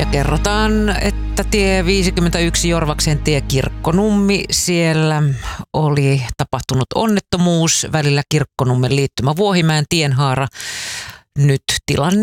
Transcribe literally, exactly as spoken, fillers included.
kerrotaan, että tie viisikymmentäyksi Jorvaksen tie Kirkkonummi, siellä oli tapahtunut onnettomuus välillä Kirkkonummen liittymä Vuohimäen tienhaara. Nyt tilanne